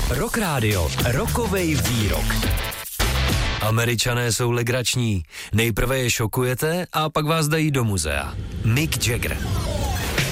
Rock Radio, rokovej výrok. Američané jsou legrační. Nejprve je šokujete a pak vás dají do muzea. Mick Jagger.